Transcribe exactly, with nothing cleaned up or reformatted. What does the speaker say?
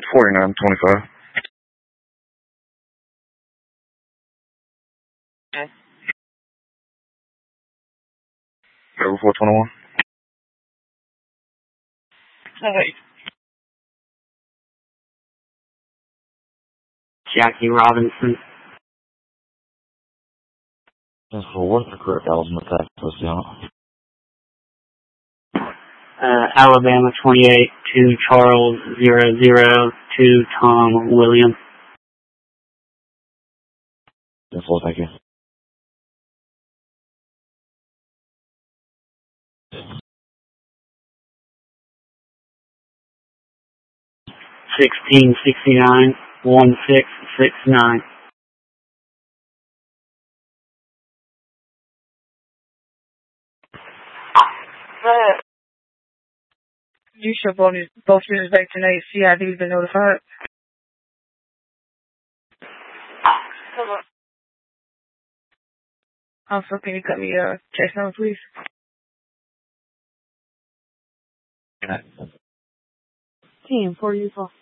forty-nine twenty-five. Okay. Over four twenty-one. Hey. Jackie Robinson. That's for what's the correct Alabama tax account? Uh, Alabama twenty-eight to Charles zero zero to Tom William. That's all, thank you. Sixteen sixty nine one six six nine. You should both both units back tonight. C I D's been notified. Also, can you cut me a uh, text number, please? Team, four you four.